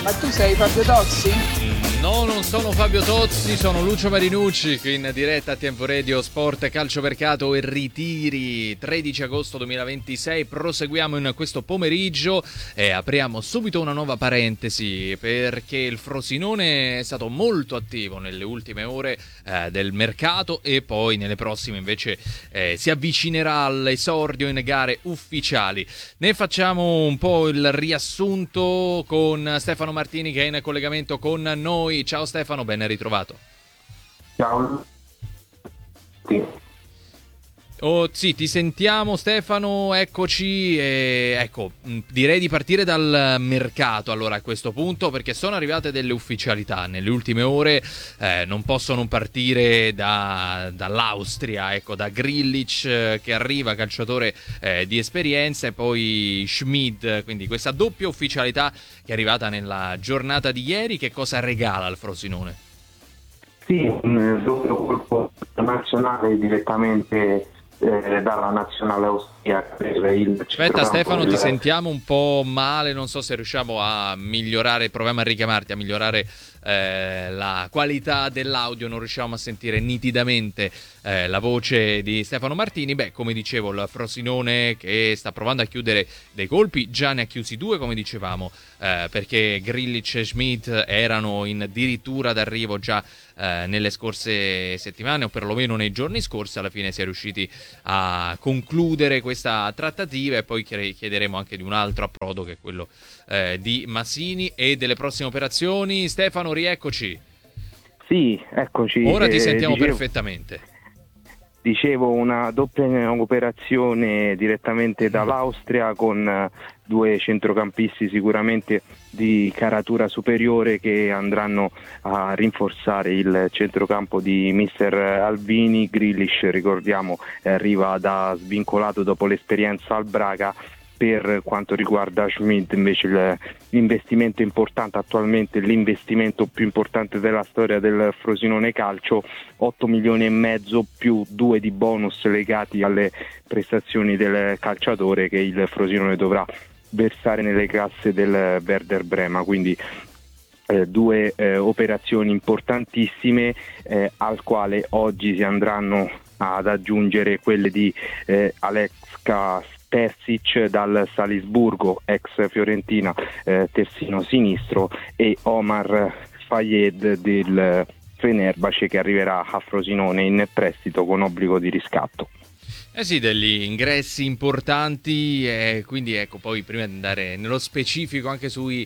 Ma tu sei Fabio Tozzi? No, non sono Fabio Tozzi, sono Lucio Marinucci, qui in diretta a Tempo Radio Sport, Calciomercato e Ritiri, 13 agosto 2026. Proseguiamo in questo pomeriggio e apriamo subito una nuova parentesi, perché il Frosinone è stato molto attivo nelle ultime ore del mercato e poi nelle prossime invece si avvicinerà all'esordio in gare ufficiali. Ne facciamo un po' il riassunto con Stefano Martini, che è in collegamento con noi. Ciao Stefano, ben ritrovato. Ciao. Sì. Oh, sì, ti sentiamo Stefano, eccoci. Ecco, direi di partire dal mercato allora a questo punto, perché sono arrivate delle ufficialità nelle ultime ore. Non posso non partire dall'Austria, ecco, da Grilic che arriva, calciatore di esperienza, e poi Schmid, quindi questa doppia ufficialità che è arrivata nella giornata di ieri. Che cosa regala al Frosinone? Sì, un doppio colpo nazionale direttamente dalla nazionale austriaca per il Aspetta Stefano, ti sentiamo un po' male, non so se riusciamo a migliorare, proviamo a richiamarti, a migliorare la qualità dell'audio, non riusciamo a sentire nitidamente la voce di Stefano Martini. Beh, come dicevo, il Frosinone che sta provando a chiudere dei colpi, già ne ha chiusi due come dicevamo, perché Grilic e Schmidt erano addirittura d'arrivo già nelle scorse settimane, o perlomeno nei giorni scorsi. Alla fine si è riusciti a concludere questa trattativa e poi chiederemo anche di un altro approdo, che è quello di Massini, e delle prossime operazioni. Stefano, rieccoci. Sì, eccoci. Ora ti sentiamo perfettamente. Dicevo, una doppia operazione direttamente dall'Austria con due centrocampisti sicuramente di caratura superiore che andranno a rinforzare il centrocampo di mister Albini. Grilic, ricordiamo, arriva da svincolato dopo l'esperienza al Braga. Per quanto riguarda Schmidt invece l'investimento importante, attualmente l'investimento più importante della storia del Frosinone Calcio, 8 milioni e mezzo più 2 di bonus legati alle prestazioni del calciatore che il Frosinone dovrà versare nelle casse del Werder Brema, quindi due operazioni importantissime al quale oggi si andranno ad aggiungere quelle di Alexka Terzic dal Salisburgo, ex Fiorentina, terzino sinistro, e Omar Fayed del Fenerbahce, che arriverà a Frosinone in prestito con obbligo di riscatto. Eh sì, degli ingressi importanti, quindi ecco, poi prima di andare nello specifico anche sui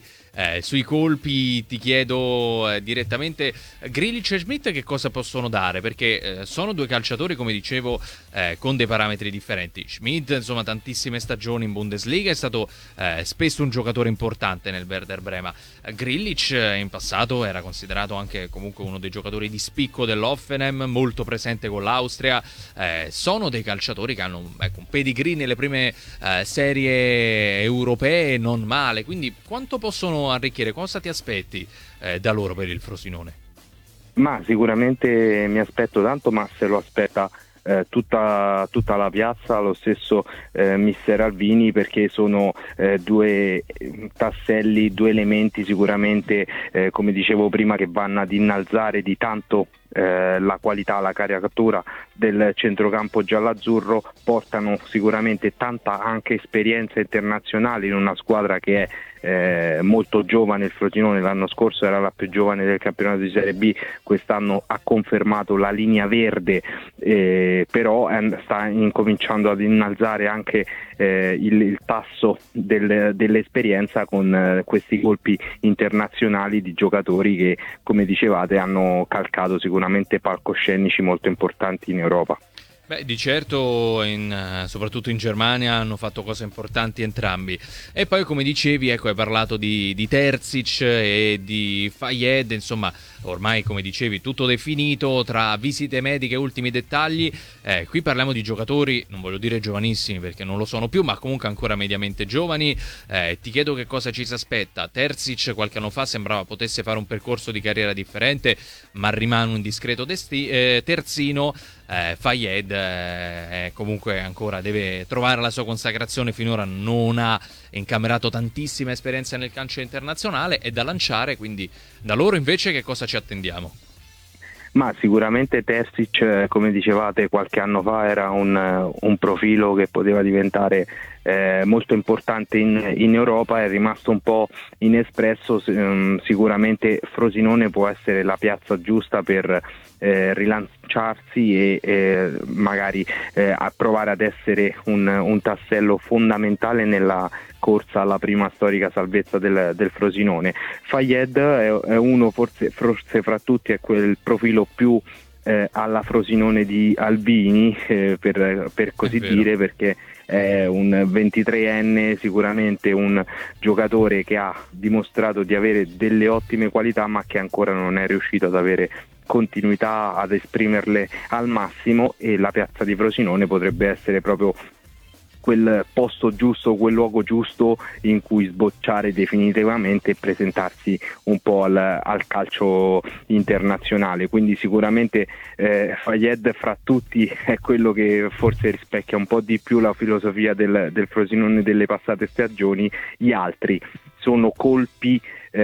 colpi, ti chiedo direttamente Grilic e Schmidt che cosa possono dare, perché sono due calciatori, come dicevo, con dei parametri differenti. Schmidt, insomma, tantissime stagioni in Bundesliga, è stato spesso un giocatore importante nel Werder Brema. Grilic in passato era considerato anche comunque uno dei giocatori di spicco dell'Hoffenheim, molto presente con l'Austria. Sono dei calciatori che hanno un pedigree nelle prime serie europee non male, quindi quanto possono arricchire? Cosa ti aspetti da loro per il Frosinone? Ma sicuramente mi aspetto tanto, ma se lo aspetta tutta la piazza, lo stesso mister Albini, perché sono due tasselli, due elementi sicuramente, come dicevo prima, che vanno ad innalzare di tanto la qualità, la caricatura del centrocampo giallo-azzurro. Portano sicuramente tanta anche esperienza internazionale in una squadra che è molto giovane. Il Frosinone l'anno scorso era la più giovane del campionato di Serie B, quest'anno ha confermato la linea verde, però sta incominciando ad innalzare anche il tasso dell'esperienza con questi colpi internazionali di giocatori che, come dicevate, hanno calcato sicuramente palcoscenici molto importanti in Europa. Beh, di certo, soprattutto in Germania hanno fatto cose importanti entrambi. E poi, come dicevi, ecco, hai parlato di Terzic e di Fayed, insomma, ormai, come dicevi, tutto definito tra visite mediche e ultimi dettagli. Qui parliamo di giocatori, non voglio dire giovanissimi perché non lo sono più, ma comunque ancora mediamente giovani. Ti chiedo che cosa ci si aspetta. Terzic qualche anno fa sembrava potesse fare un percorso di carriera differente, ma rimane un discreto terzino. Fayed comunque ancora deve trovare la sua consacrazione, finora non ha incamerato tantissima esperienza nel calcio internazionale, è da lanciare, quindi da loro invece che cosa ci attendiamo? Ma sicuramente Terzic, come dicevate qualche anno fa, era un profilo che poteva diventare molto importante in Europa, è rimasto un po' inespresso. Sicuramente Frosinone può essere la piazza giusta per rilanciarsi e magari a provare ad essere un tassello fondamentale nella corsa alla prima storica salvezza del Frosinone. Fayed è uno, forse fra tutti è quel profilo più alla Frosinone di Albini, per così dire, perché è un 23enne, sicuramente un giocatore che ha dimostrato di avere delle ottime qualità, ma che ancora non è riuscito ad avere continuità, ad esprimerle al massimo, e la piazza di Frosinone potrebbe essere proprio quel posto giusto, quel luogo giusto in cui sbocciare definitivamente e presentarsi un po' al calcio internazionale. Quindi sicuramente Fayed fra tutti è quello che forse rispecchia un po' di più la filosofia del Frosinone delle passate stagioni. Gli altri sono colpi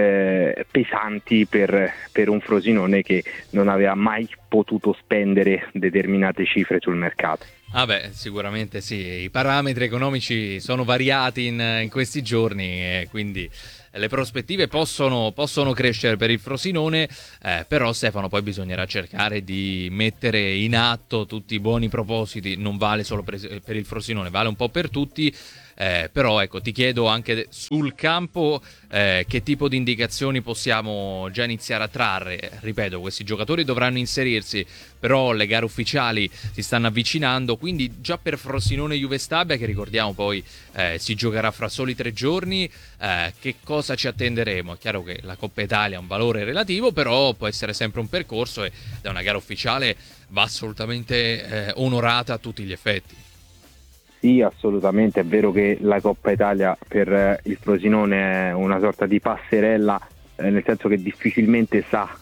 pesanti per un Frosinone che non aveva mai potuto spendere determinate cifre sul mercato. Ah beh, sicuramente sì, i parametri economici sono variati in questi giorni, e quindi le prospettive possono crescere per il Frosinone, però Stefano poi bisognerà cercare di mettere in atto tutti i buoni propositi, non vale solo per il Frosinone, vale un po' per tutti. Però ecco, ti chiedo anche sul campo che tipo di indicazioni possiamo già iniziare a trarre. Ripeto, questi giocatori dovranno inserirsi, però le gare ufficiali si stanno avvicinando, quindi già per Frosinone Juve Stabia, che ricordiamo poi si giocherà fra soli 3 giorni, che cosa ci attenderemo? È chiaro che la Coppa Italia ha un valore relativo, però può essere sempre un percorso, e da una gara ufficiale va assolutamente onorata a tutti gli effetti. Sì, assolutamente, è vero che la Coppa Italia per il Frosinone è una sorta di passerella, nel senso che difficilmente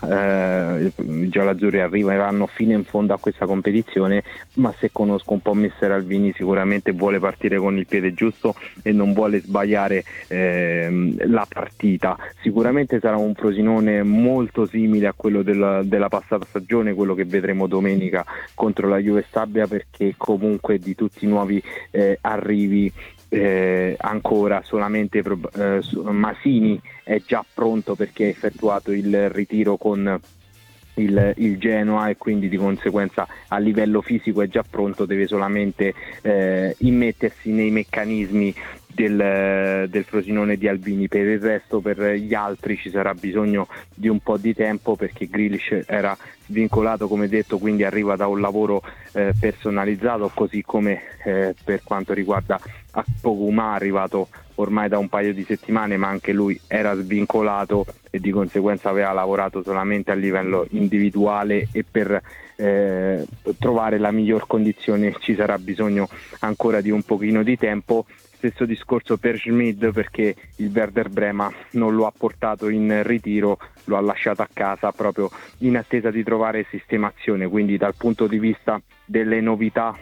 i gialloroazzurri arriveranno fino in fondo a questa competizione, ma se conosco un po' Mister Albini sicuramente vuole partire con il piede giusto e non vuole sbagliare la partita. Sicuramente sarà un Frosinone molto simile a quello della passata stagione, quello che vedremo domenica contro la Juve Stabia, perché comunque di tutti i nuovi arrivi ancora solamente Masini è già pronto, perché ha effettuato il ritiro con il Genoa, e quindi di conseguenza a livello fisico è già pronto, deve solamente immettersi nei meccanismi del Frosinone di Albini. Per il resto, per gli altri ci sarà bisogno di un po' di tempo, perché Grealish era svincolato, come detto, quindi arriva da un lavoro personalizzato, così come per quanto riguarda Akpoguma, arrivato ormai da un paio di settimane, ma anche lui era svincolato e di conseguenza aveva lavorato solamente a livello individuale, e per trovare la miglior condizione ci sarà bisogno ancora di un pochino di tempo. Stesso discorso per Schmid, perché il Werder Brema non lo ha portato in ritiro, lo ha lasciato a casa proprio in attesa di trovare sistemazione. Quindi dal punto di vista delle novità,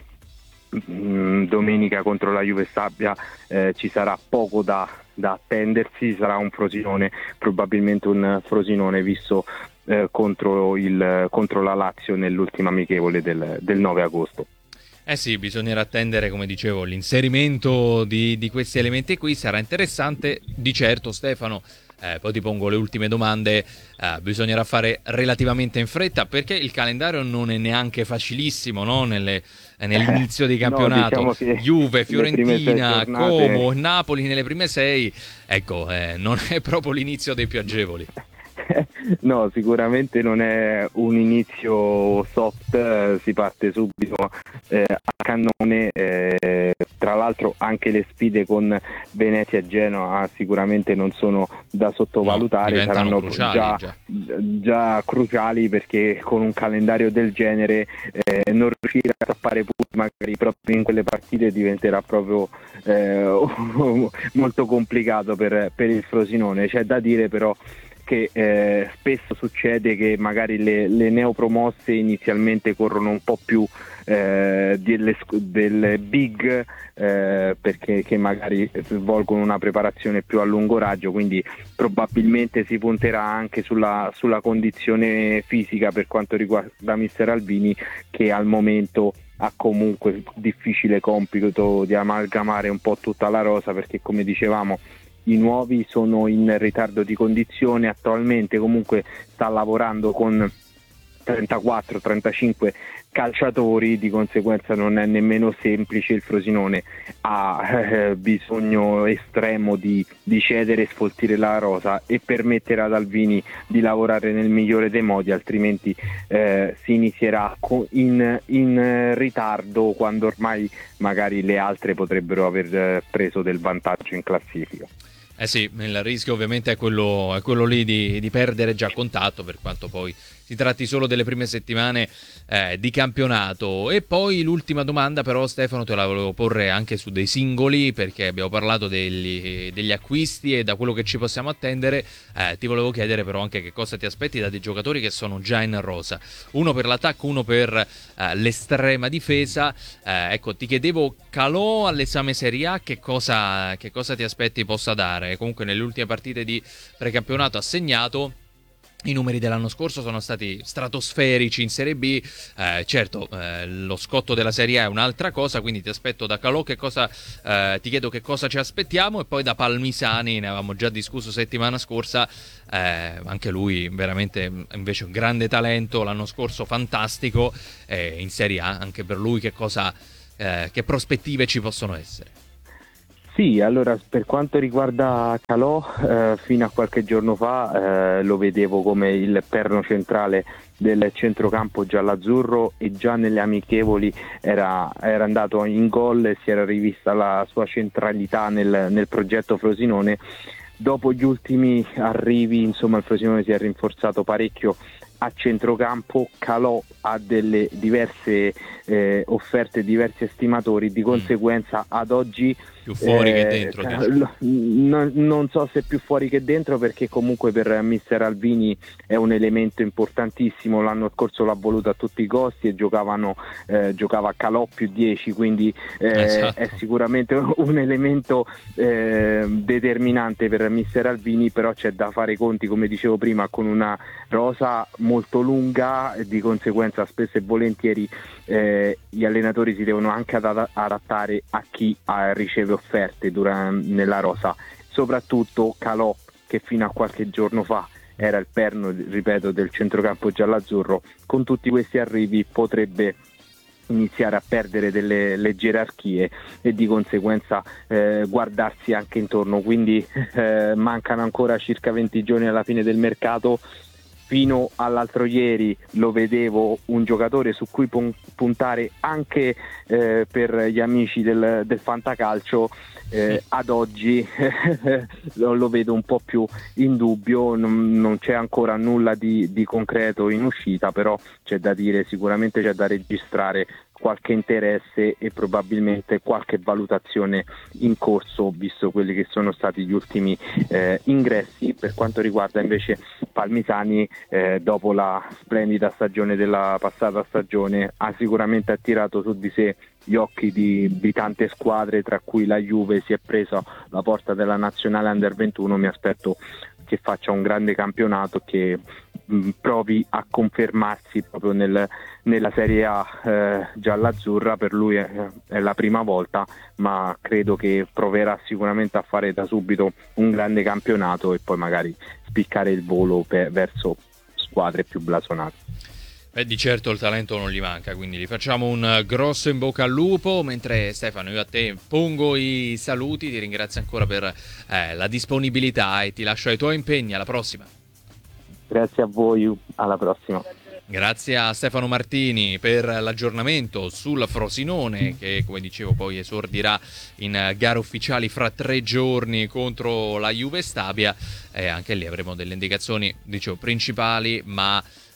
domenica contro la Juve Stabia ci sarà poco da attendersi. Sarà un Frosinone, probabilmente un Frosinone visto contro la Lazio nell'ultima amichevole del 9 agosto. Eh sì, bisognerà attendere, come dicevo, l'inserimento di questi elementi qui. Sarà interessante di certo, Stefano. Poi ti pongo le ultime domande. Bisognerà fare relativamente in fretta, perché il calendario non è neanche facilissimo, no? Nell'inizio di campionato, no, diciamo Juve, Fiorentina, Como, Napoli nelle prime 6. Ecco, non è proprio l'inizio dei più agevoli. No, sicuramente non è un inizio soft, si parte subito a cannone, tra l'altro anche le sfide con Venezia e Genoa sicuramente non sono da sottovalutare, no, saranno cruciali, già cruciali, perché con un calendario del genere non riuscire a tappare punti magari proprio in quelle partite diventerà proprio molto complicato per il Frosinone. C'è da dire però perché spesso succede che magari le neopromosse inizialmente corrono un po' più delle big, perché che magari svolgono una preparazione più a lungo raggio, quindi probabilmente si punterà anche sulla condizione fisica per quanto riguarda mister Albini, che al momento ha comunque il difficile compito di amalgamare un po' tutta la rosa, perché come dicevamo i nuovi sono in ritardo di condizione attualmente, comunque sta lavorando con 34-35 calciatori, di conseguenza non è nemmeno semplice. Il Frosinone ha bisogno estremo di cedere e sfoltire la rosa e permettere ad Albini di lavorare nel migliore dei modi, altrimenti si inizierà in ritardo, quando ormai magari le altre potrebbero aver preso del vantaggio in classifica. Eh sì, il rischio ovviamente è quello lì di perdere già contatto, per quanto poi si tratti solo delle prime settimane di campionato. E poi l'ultima domanda, però, Stefano, te la volevo porre anche su dei singoli, perché abbiamo parlato degli acquisti e da quello che ci possiamo attendere. Ti volevo chiedere però anche che cosa ti aspetti da dei giocatori che sono già in rosa, uno per l'attacco, uno per l'estrema difesa. Ecco, ti chiedevo Calò all'esame Serie A, che cosa ti aspetti possa dare. Comunque nelle ultime partite di precampionato ha segnato. I numeri dell'anno scorso sono stati stratosferici in Serie B. Certo, lo scotto della Serie A è un'altra cosa, quindi ti aspetto da Calò ti chiedo che cosa ci aspettiamo, e poi da Palmisani, ne avevamo già discusso settimana scorsa, anche lui veramente invece un grande talento, l'anno scorso fantastico, in Serie A anche per lui che prospettive ci possono essere? Sì, allora per quanto riguarda Calò, fino a qualche giorno fa lo vedevo come il perno centrale del centrocampo giall'azzurro, e già nelle amichevoli era andato in gol e si era rivista la sua centralità nel progetto Frosinone. Dopo gli ultimi arrivi, insomma, il Frosinone si è rinforzato parecchio a centrocampo. Calò ha delle diverse offerte, diversi estimatori, di conseguenza ad oggi più fuori che dentro. Non so se più fuori che dentro, perché comunque per mister Albini è un elemento importantissimo. L'anno scorso l'ha voluto a tutti i costi e giocava Calò più 10, quindi esatto. È sicuramente un elemento determinante per mister Albini, però c'è da fare i conti, come dicevo prima, con una rosa molto lunga, e di conseguenza spesso e volentieri gli allenatori si devono anche adattare a chi riceve offerte nella rosa, soprattutto Calò, che fino a qualche giorno fa era il perno, ripeto, del centrocampo giall'azzurro. Con tutti questi arrivi potrebbe iniziare a perdere delle gerarchie e di conseguenza guardarsi anche intorno, quindi mancano ancora circa 20 giorni alla fine del mercato. Fino all'altro ieri lo vedevo un giocatore su cui puntare anche per gli amici del fantacalcio. Ad oggi lo vedo un po' più in dubbio, non c'è ancora nulla di concreto in uscita, però c'è da dire, sicuramente c'è da registrare qualche interesse e probabilmente qualche valutazione in corso, visto quelli che sono stati gli ultimi ingressi. Per quanto riguarda invece Palmisani, dopo la splendida stagione della passata stagione, ha sicuramente attirato su di sé gli occhi di tante squadre, tra cui la Juve. Si è presa la porta della nazionale Under 21. Mi aspetto che faccia un grande campionato, che provi a confermarsi proprio nella Serie A gialla-azzurra. Per lui è la prima volta, ma credo che proverà sicuramente a fare da subito un grande campionato e poi magari spiccare il volo verso squadre più blasonate. Di certo il talento non gli manca, quindi gli facciamo un grosso in bocca al lupo. Mentre Stefano, io a te pongo i saluti, ti ringrazio ancora per la disponibilità e ti lascio ai tuoi impegni. Alla prossima. Grazie a voi, alla prossima. Grazie a Stefano Martini per l'aggiornamento sul Frosinone, che come dicevo poi esordirà in gare ufficiali fra 3 giorni contro la Juve Stabia. Anche lì avremo delle indicazioni, dicevo, principali, ma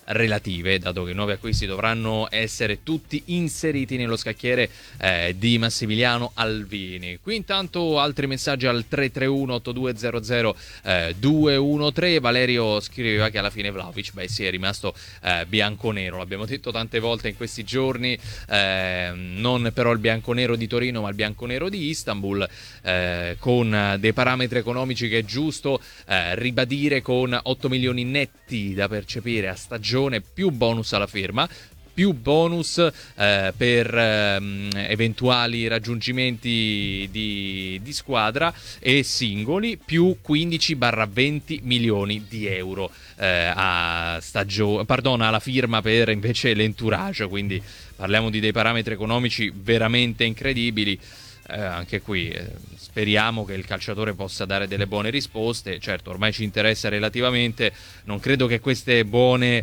relative, dato che i nuovi acquisti dovranno essere tutti inseriti nello scacchiere di Massimiliano Alvini. Qui intanto altri messaggi al 331 8200 213. Valerio scriveva che alla fine Vlahovic è rimasto bianconero, l'abbiamo detto tante volte in questi giorni, non però il bianconero di Torino ma il bianconero di Istanbul, con dei parametri economici che è giusto ribadire, con 8 milioni netti da percepire a stagione, più bonus alla firma, più bonus per eventuali raggiungimenti di squadra e singoli, più 15-20 milioni di euro alla firma per invece l'entourage, quindi parliamo di dei parametri economici veramente incredibili. Anche qui speriamo che il calciatore possa dare delle buone risposte. Certo, ormai ci interessa relativamente, non credo che queste buoni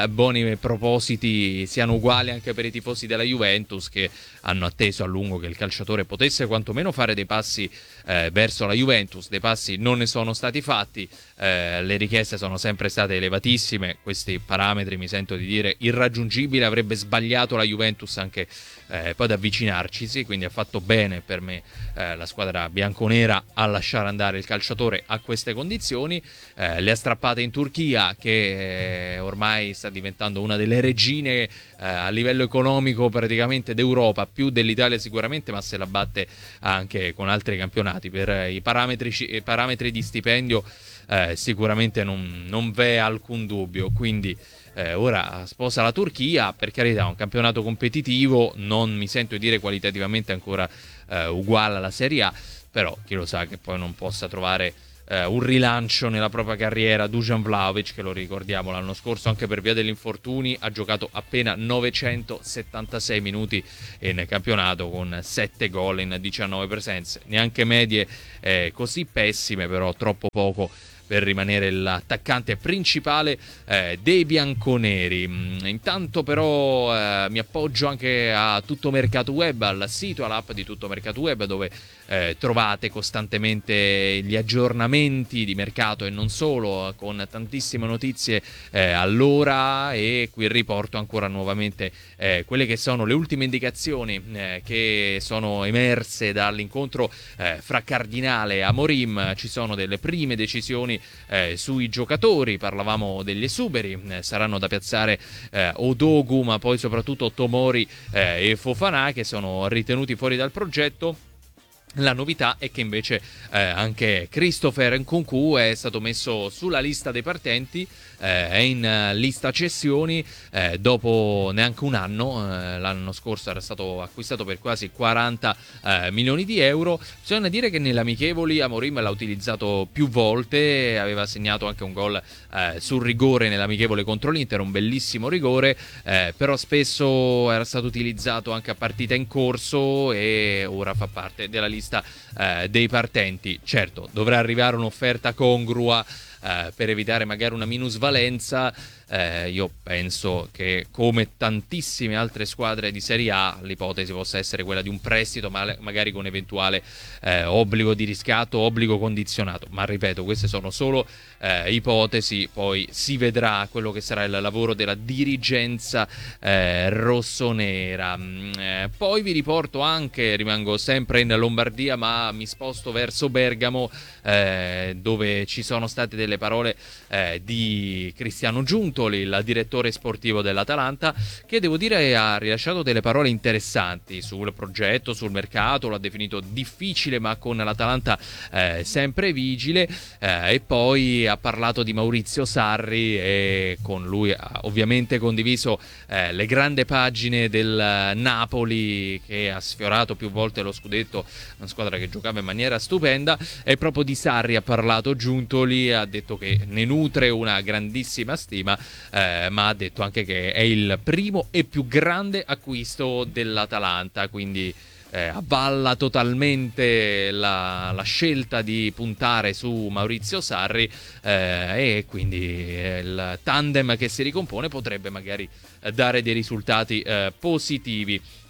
propositi siano uguali anche per i tifosi della Juventus, che hanno atteso a lungo che il calciatore potesse quantomeno fare dei passi verso la Juventus. Dei passi non ne sono stati fatti, le richieste sono sempre state elevatissime, questi parametri mi sento di dire irraggiungibili, avrebbe sbagliato la Juventus anche poi ad avvicinarcisi, quindi ha fatto bene per me la squadra bianconera a lasciare andare il calciatore a queste condizioni. Le ha strappate in Turchia, che ormai sta diventando una delle regine a livello economico praticamente d'Europa, più dell'Italia sicuramente, ma se la batte anche con altri campionati per i parametri di stipendio. Sicuramente non v'è alcun dubbio, quindi ora sposa la Turchia, per carità, un campionato competitivo, non mi sento di dire qualitativamente ancora uguale alla Serie A, però chi lo sa che poi non possa trovare un rilancio nella propria carriera. Dusan Vlahovic, che lo ricordiamo l'anno scorso anche per via degli infortuni ha giocato appena 976 minuti in campionato, con 7 gol in 19 presenze, neanche medie così pessime, però troppo poco per rimanere l'attaccante principale dei bianconeri. Intanto però mi appoggio anche a Tutto Mercato Web, al sito, all'app di Tutto Mercato Web, dove trovate costantemente gli aggiornamenti di mercato e non solo, con tantissime notizie all'ora, e qui riporto ancora nuovamente quelle che sono le ultime indicazioni che sono emerse dall'incontro fra Cardinale e Amorim. Ci sono delle prime decisioni sui giocatori, parlavamo degli esuberi, saranno da piazzare Odogu, ma poi soprattutto Tomori e Fofana, che sono ritenuti fuori dal progetto. La novità è che invece anche Christopher Nkunku è stato messo sulla lista dei partenti, è in lista cessioni dopo neanche un anno. L'anno scorso era stato acquistato per quasi 40 milioni di euro. Bisogna dire che nelle amichevoli Amorim l'ha utilizzato più volte, aveva segnato anche un gol sul rigore nell'amichevole contro l'Inter, un bellissimo rigore, però spesso era stato utilizzato anche a partita in corso e ora fa parte della lista dei partenti. Certo, dovrà arrivare un'offerta congrua per evitare magari una minusvalenza. Io penso che, come tantissime altre squadre di Serie A, l'ipotesi possa essere quella di un prestito, magari con eventuale obbligo di riscatto, obbligo condizionato, ma ripeto, queste sono solo ipotesi, poi si vedrà quello che sarà il lavoro della dirigenza rossonera. Poi vi riporto anche, rimango sempre in Lombardia ma mi sposto verso Bergamo, dove ci sono state delle parole di Cristiano Giuntoli, il direttore sportivo dell'Atalanta, che devo dire ha rilasciato delle parole interessanti sul progetto, sul mercato. L'ha definito difficile ma con l'Atalanta sempre vigile, e poi ha parlato di Maurizio Sarri e con lui ha ovviamente condiviso le grandi pagine del Napoli, che ha sfiorato più volte lo scudetto, una squadra che giocava in maniera stupenda. E proprio di Sarri ha parlato Giuntoli, ha detto che ne nutre una grandissima stima, ma ha detto anche che è il primo e più grande acquisto dell'Atalanta, quindi avvalla totalmente la scelta di puntare su Maurizio Sarri, e quindi il tandem che si ricompone potrebbe magari dare dei risultati positivi.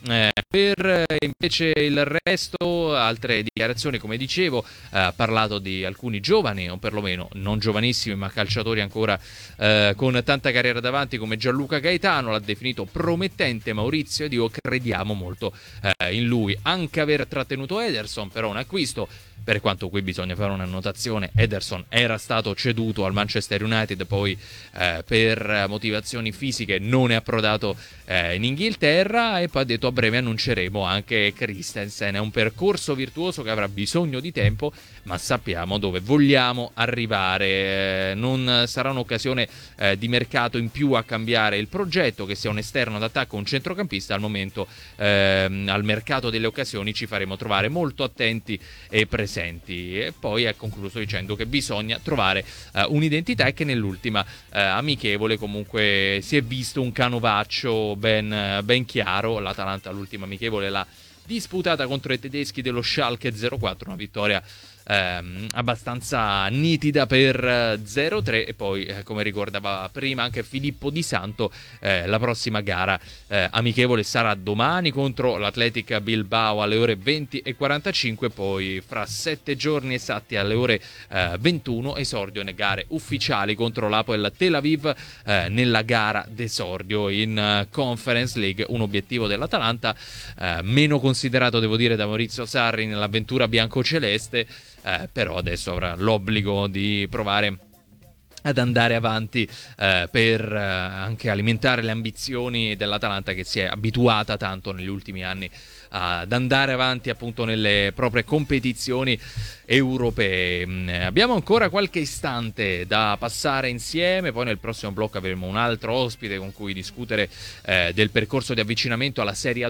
Per invece il resto, altre dichiarazioni, come dicevo, ha parlato di alcuni giovani, o perlomeno non giovanissimi, ma calciatori ancora con tanta carriera davanti, come Gianluca Gaetano. L'ha definito promettente Maurizio ed io crediamo molto in lui. Anche aver trattenuto Ederson, però un acquisto. Per quanto qui bisogna fare una notazione, Ederson era stato ceduto al Manchester United, poi per motivazioni fisiche non è approdato in Inghilterra, e poi ha detto a breve annunceremo anche Christensen. È un percorso virtuoso che avrà bisogno di tempo, ma sappiamo dove vogliamo arrivare. Non sarà un'occasione di mercato in più a cambiare il progetto, che sia un esterno d'attacco o un centrocampista. Al momento al mercato delle occasioni ci faremo trovare molto attenti e presenti. E poi ha concluso dicendo che bisogna trovare un'identità, e che nell'ultima amichevole comunque si è visto un canovaccio ben chiaro. L'Atalanta l'ultima amichevole l'ha disputata contro i tedeschi dello Schalke 04, una vittoria abbastanza nitida per 0-3. E poi come ricordava prima anche Filippo Di Santo, la prossima gara amichevole sarà domani contro l'Athletic Bilbao alle ore 20:45, poi fra 7 giorni esatti alle ore 21 esordio nelle gare ufficiali contro l'Hapoel Tel Aviv nella gara d'esordio in Conference League. Un obiettivo dell'Atalanta meno considerato, devo dire, da Maurizio Sarri nell'avventura biancoceleste, però adesso avrà l'obbligo di provare ad andare avanti per anche alimentare le ambizioni dell'Atalanta, che si è abituata tanto negli ultimi anni ad andare avanti appunto nelle proprie competizioni europee. Abbiamo ancora qualche istante da passare insieme, poi nel prossimo blocco avremo un altro ospite con cui discutere del percorso di avvicinamento alla Serie A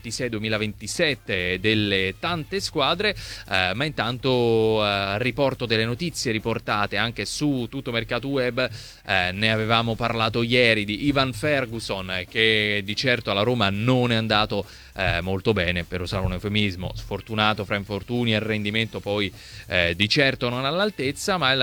2026-2027 delle tante squadre, ma intanto riporto delle notizie riportate anche su Tutto Mercato Web. Ne avevamo parlato ieri di Ivan Ferguson, che di certo alla Roma non è andato molto bene, per usare un eufemismo, sfortunato fra infortuni e rendimento poi di certo non all'altezza, ma il